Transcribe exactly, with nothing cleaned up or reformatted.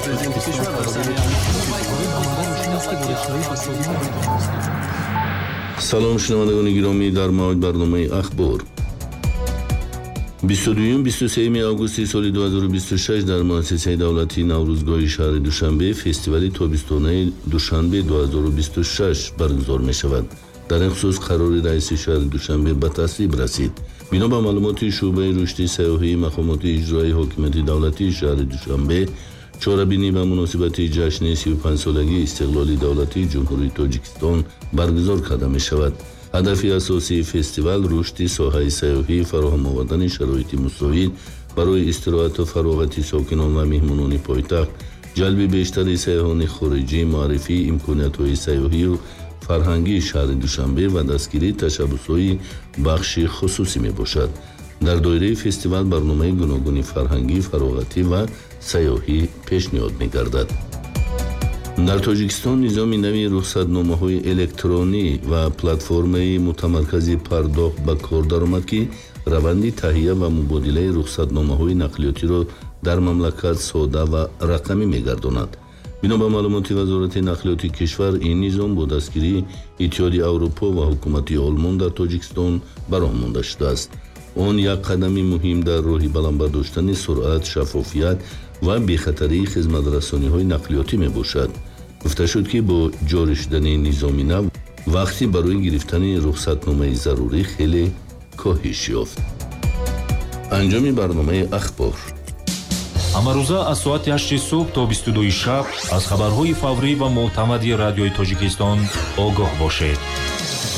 салом шунавандагони гиромӣ, дар мавҷ барномаи ахбор бисту дуюм бисту сеюми августи соли дуҳазору бисту шаш дар муассисаи давлатии наврӯзгоҳи шаҳри Душанбе фестивали тобистонаи Душанбе дуҳазору бисту шаш баргузор мешавад. дар ин хусус қарори раиси шаҳри Душанбе ба тасдиқ расид. бино ба маълумоти шӯъбаи рушди сайёҳии мақомоти иҷроии ҳокимияти давлатии шаҳри Душанбе, чорабинӣ ба муносибати ҷашни сию панҷсолагии истиқлоли давлатии ҷумҳурии Тоҷикистон баргузор карда мешавад. ҳадафи асосии фестивал рушди соҳаи сайёҳӣ, фароҳам овардани шароити мусоид барои истироҳату фароғати сокинон ва меҳмонони пойтахт, ҷалби бештари сайёҳони хориҷӣ, муаррифии имкониятҳои сайёҳию фарҳангии шаҳри Душанбе ва дастгирии ташаббусҳои бахши хусусӣ мебошад. дар доираи фестивал барномаи гуногуни фарҳангӣ, фароғатӣ ва сайёҳӣ пешниҳод мегардад. дар Тоҷикистон низоми нави рухсатномаҳои электронӣ ва платформаи мутамаркази пардохт ба кор даромад, ки раванди таҳия ва мубодилаи рухсатномаҳои нақлиётиро дар мамлакат сода ва рақамӣ мегардонад. бино ба маълумоти вазорати нақлиёти кишвар, ин низом бо дастгирии Иттиҳоди Аврупо ва ҳукумати Олмон дар Тоҷикистон баром монда шудааст. он як қадами муҳим дар роҳи баландбардоштани суръат, шаффофият ва бехатарии хизматрасониҳои нақлиётӣ мебошад. гуфта шуд, ки бо ҷорӣ шудани низоми нав вақти барои гирифтани рухсатномаи зарурӣ хеле коҳиш ёфт. анҷоми барномаи ахбор ҳамарӯза аз соати ҳашти субҳ то бисту дуи шаб аз хабарҳои фаврӣ ва мӯътамади радиои Тоҷикистон огоҳ бошед.